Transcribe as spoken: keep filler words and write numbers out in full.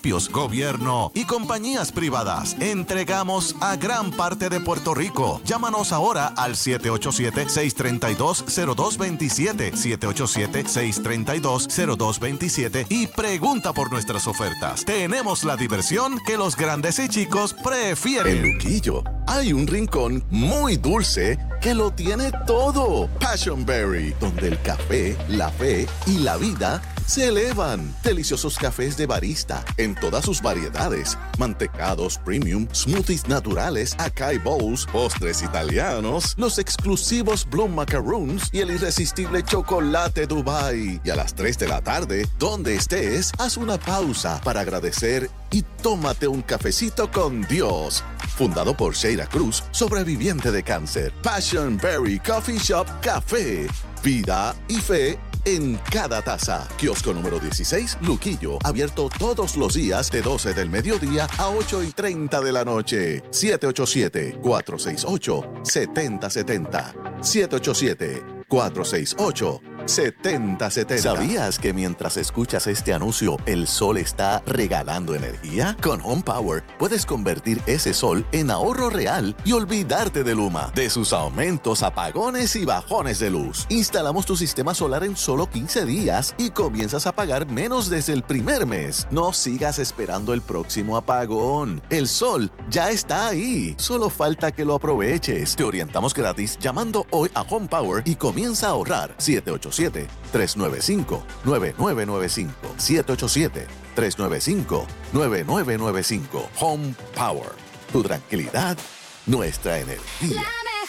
municipios, gobierno y compañías privadas. Entregamos a gran parte de Puerto Rico. Llámanos ahora al siete ocho siete, seis tres dos, cero dos dos siete, siete ocho siete, seis tres dos, cero dos dos siete y pregunta por nuestras ofertas. Tenemos la diversión que los grandes y chicos prefieren. En Luquillo hay un rincón muy dulce que lo tiene todo. Passion Berry, donde el café, la fe y la vida se elevan. Deliciosos cafés de barista en todas sus variedades. Mantecados premium, smoothies naturales, acai bowls, postres italianos, los exclusivos Bloom Macaroons y el irresistible chocolate Dubai. Y a las tres de la tarde, donde estés, haz una pausa para agradecer y tómate un cafecito con Dios. Fundado por Sheila Cruz, sobreviviente de cáncer. Passion Berry Coffee Shop Café. Vida y fe en cada taza. Kiosco número dieciséis, Luquillo. Abierto todos los días de doce del mediodía a ocho y treinta de la noche. siete ocho siete, cuatro seis ocho, siete cero siete cero. siete ocho siete, cuatro seis ocho, siete cero siete cero. ¿Sabías que mientras escuchas este anuncio, el sol está regalando energía? Con Home Power puedes convertir ese sol en ahorro real y olvidarte de Luma, de sus aumentos, apagones y bajones de luz. Instalamos tu sistema solar en solo quince días y comienzas a pagar menos desde el primer mes. No sigas esperando el próximo apagón. El sol ya está ahí. Solo falta que lo aproveches. Te orientamos gratis llamando hoy a Home Power y comienza a ahorrar. siete ocho siete, tres nueve cinco, nueve nueve nueve cinco. siete ocho siete, tres nueve cinco, nueve nueve nueve cinco. Home Power. Tu tranquilidad, nuestra energía.